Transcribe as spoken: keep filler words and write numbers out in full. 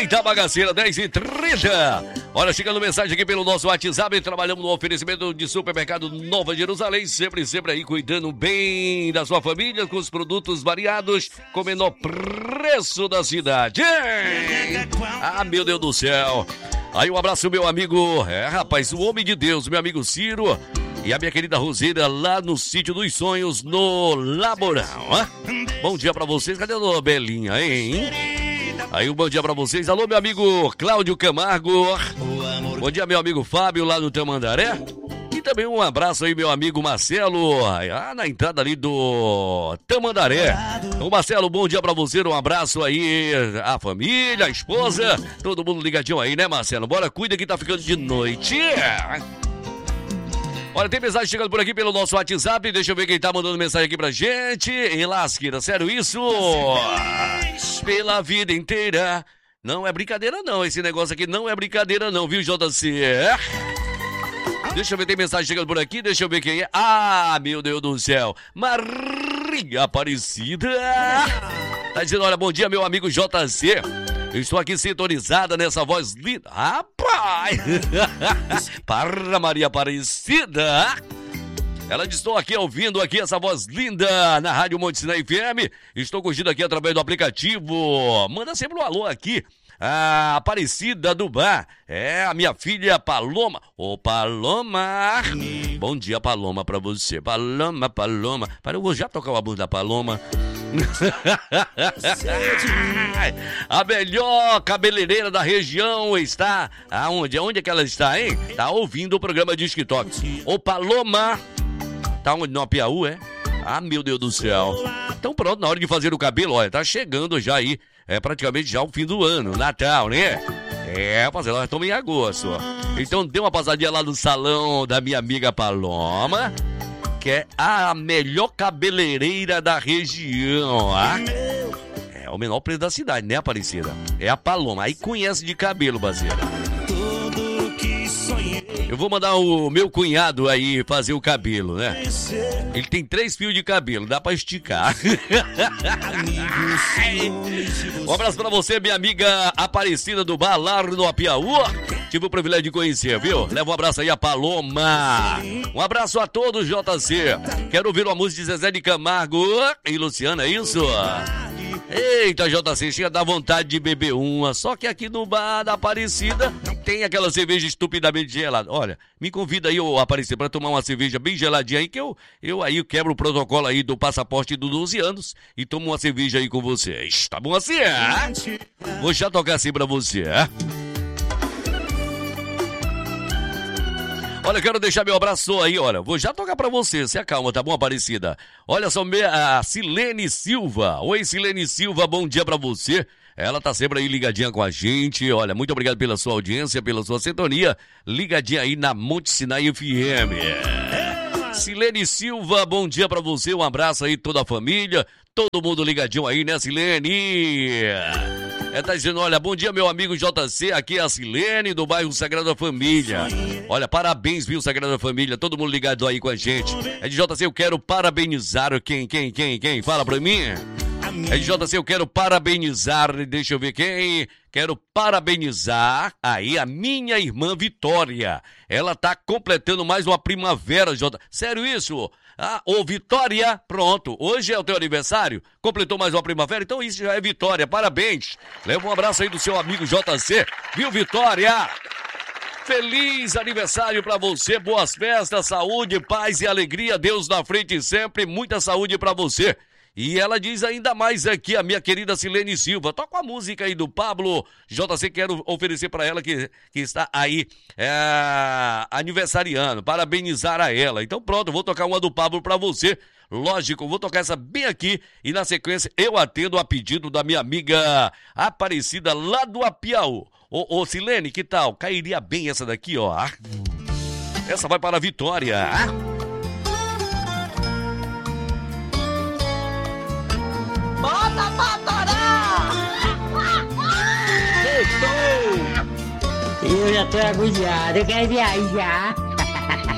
Eita, bagaceira, dez e trinta. Olha, chegando mensagem aqui pelo nosso WhatsApp. Trabalhamos no oferecimento de supermercado Nova Jerusalém. Sempre, sempre aí cuidando bem da sua família com os produtos variados com o menor preço da cidade. Ah, meu Deus do céu. Aí um abraço, meu amigo. É, rapaz, o homem de Deus, meu amigo Ciro. E a minha querida Roseira lá no Sítio dos Sonhos, no Laboral. Hein? Bom dia pra vocês. Cadê a dona Belinha, hein? Aí um bom dia pra vocês. Alô, meu amigo Cláudio Camargo. Bom dia, meu amigo Fábio, lá no Tamandaré. E também um abraço aí, meu amigo Marcelo, ah, na entrada ali do Tamandaré. Então, Marcelo, bom dia pra você. Um abraço aí, a família, a esposa, todo mundo ligadinho aí, né, Marcelo? Bora, cuida que tá ficando de noite. Olha, tem mensagem chegando por aqui pelo nosso WhatsApp. Deixa eu ver quem tá mandando mensagem aqui pra gente. Elasqueira, sério isso? Pela vida inteira. Não é brincadeira não, esse negócio aqui não é brincadeira não, viu, J C? Deixa eu ver, tem mensagem chegando por aqui. Deixa eu ver quem é. Ah, meu Deus do céu. Maria Aparecida. Tá dizendo, olha, bom dia, meu amigo J C. Eu estou aqui sintonizada nessa voz linda. Rapaz! Para Maria Aparecida! Ela diz, estou aqui ouvindo aqui essa voz linda na Rádio Monte Sinai F M. Estou curtindo aqui através do aplicativo. Manda sempre um alô aqui. A Aparecida do Bar. É a minha filha Paloma. Ô, Paloma. Bom dia, Paloma, pra você. Paloma, Paloma. Para, eu vou já tocar a música da Paloma. A melhor cabeleireira da região está aonde? Onde é que ela está, hein? Tá ouvindo o programa de TikTok. Ô, Paloma. Tá onde? No Piauí, é? Ah, meu Deus do céu. Então pronto, na hora de fazer o cabelo, olha, tá chegando já aí. É praticamente já o fim do ano, Natal, né? É, rapaziada, nós estamos em agosto. Então dê uma passadinha lá no salão da minha amiga Paloma, que é a melhor cabeleireira da região. Ah? É o menor preço da cidade, né, Aparecida? É a Paloma. Aí conhece de cabelo, baseada. Eu vou mandar o meu cunhado aí fazer o cabelo, né? Ele tem três fios de cabelo, dá pra esticar. Um abraço pra você, minha amiga Aparecida do Bar, lá no Piauí. Tive o privilégio de conhecer, viu? Leva um abraço aí a Paloma. Um abraço a todos, J C. Quero ouvir uma música de Zezé de Camargo e Luciana, é isso? Eita, J C, chega da vontade de beber uma. Só que aqui no Bar da Aparecida tem aquela cerveja estupidamente gelada. Olha, me convida aí, ô Aparecida, pra tomar uma cerveja bem geladinha aí, que eu, eu aí quebro o protocolo aí do passaporte dos doze anos e tomo uma cerveja aí com vocês. Tá bom assim, é? Vou já tocar assim pra você, é? Olha, quero deixar meu abraço aí, olha, vou já tocar pra você, se acalma, tá bom, Aparecida? Olha só, a Silene Silva. Oi, Silene Silva, bom dia pra você. Ela tá sempre aí ligadinha com a gente, olha, muito obrigado pela sua audiência, pela sua sintonia, ligadinha aí na Monte Sinai F M. Silene Silva, bom dia pra você, um abraço aí toda a família, todo mundo ligadinho aí, né, Silene? É, tá dizendo, olha, bom dia, meu amigo J C, aqui é a Silene, do bairro Sagrada Família. Olha, parabéns, viu, Sagrada Família, todo mundo ligado aí com a gente. É de J C, eu quero parabenizar quem, quem, quem, quem? Fala pra mim. É de J C, eu quero parabenizar, deixa eu ver quem... Quero parabenizar aí a minha irmã Vitória. Ela tá completando mais uma primavera, J. Sério isso? Ah, ô Vitória, pronto. Hoje é o teu aniversário? Completou mais uma primavera? Então isso já é Vitória. Parabéns. Leva um abraço aí do seu amigo J C. Viu, Vitória? Feliz aniversário pra você. Boas festas, saúde, paz e alegria. Deus na frente sempre. Muita saúde pra você. E ela diz ainda mais aqui, a minha querida Silene Silva. Toca a música aí do Pablo J C, quero oferecer para ela que, que está aí é, aniversariando, parabenizar a ela. Então pronto, vou tocar uma do Pablo para você. Lógico, vou tocar essa bem aqui e na sequência eu atendo a pedido da minha amiga Aparecida lá do Apiaú. Ô, ô Silene, que tal? Cairia bem essa daqui, ó. Essa vai para a Vitória. Bota pra torar! Eu já tô agoniado, eu quero viajar.